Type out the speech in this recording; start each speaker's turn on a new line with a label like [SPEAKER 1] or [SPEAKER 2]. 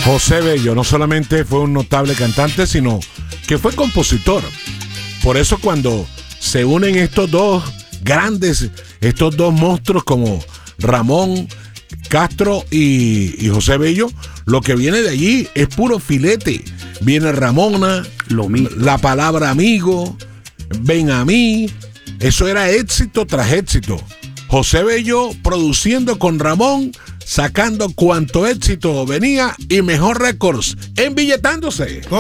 [SPEAKER 1] José Bello no solamente fue un notable cantante, sino que fue compositor. Por eso cuando se unen estos dos grandes, estos dos monstruos como Ramón Castro y José Bello, lo que viene de allí es puro filete. Viene Ramona, la palabra amigo, ven a mí. Eso era éxito tras éxito. José Bello produciendo con Ramón, sacando cuanto éxito venía y mejor récords, embilletándose.